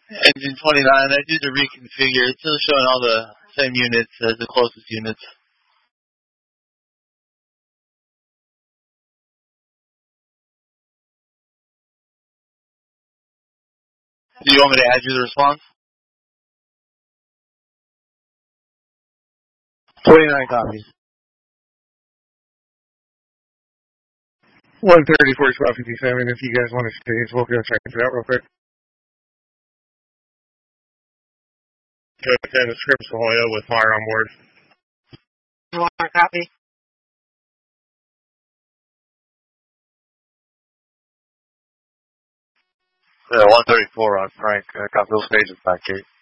Engine 29, I did the reconfigure. It's still showing all the same units as the closest units. Do you want me to add you the response? 29 copies. 134 1257. If you guys want to stage, we'll go check it out real quick. Go 10 to Scripps, Ohio with fire on board. You want a copy? Yeah, 134 on Frank. Got Bill Stage at back gate.